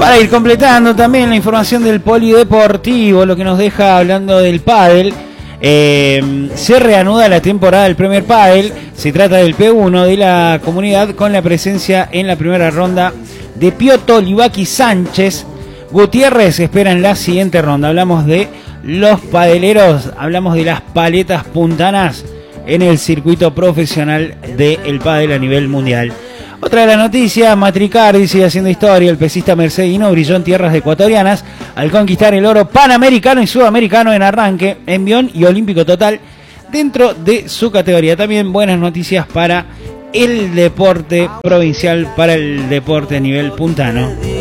Para ir completando también la información del polideportivo, lo que nos deja hablando del pádel. Se reanuda la temporada del Premier Padel. Se trata del P1 de la comunidad, con la presencia en la primera ronda de Piotr Livaki Sánchez. Gutiérrez espera en la siguiente ronda. Hablamos de los padeleros, hablamos de las paletas puntanas en el circuito profesional del pádel a nivel mundial. Otra de las noticias, Matricardi sigue haciendo historia. El pesista mercedino brilló en tierras ecuatorianas al conquistar el oro panamericano y sudamericano en arranque, envión y olímpico total dentro de su categoría. También buenas noticias para el deporte provincial, para el deporte a nivel puntano.